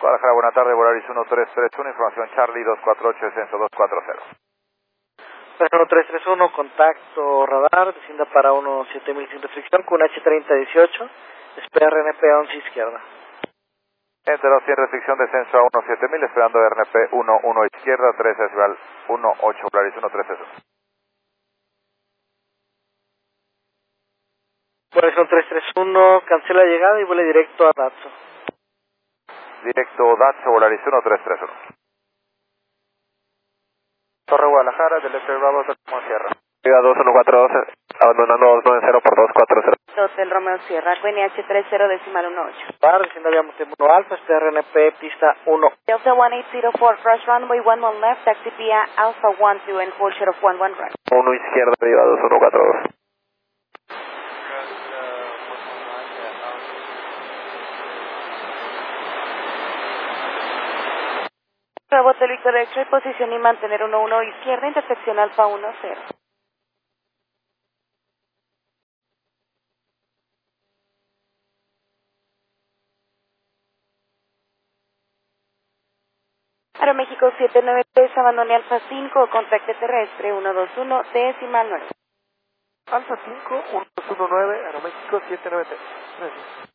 Guadalajara, buena tarde, Volaris 1331, información Charlie 248, descenso 240. 1331, contacto radar, descienda para 17000 sin restricción con H3018, espera RNP 11 izquierda. Entre 2 sin restricción, descenso a 17000, esperando RNP 11 izquierda, 3 decimal 18, Volaris 1331. Volaris 1331, cancela llegada y vuele directo a Datso. Directo Datso, Volaris 1331. Torre Guadalajara, del F Bravo, Hotel Sierra. Llega 2142, abandonando 290 por 240. Hotel Romeo Sierra, QNH 30 decimal 18. Par, descienda vía Montemuno Alfa, espera RNP pista 1. Delta 1804, cross runway 11 left, taxi via Alpha 12 and hold short of 11 right. 1 izquierda, llega 2142. Bravo Hotel Victor X-ray, posición y mantener 11 izquierda, intersección Alfa 10. Aeroméxico 793, abandone Alfa 5, contacte terrestre 121, decimal 9. Alfa 5, 119, Aeroméxico 793. Gracias.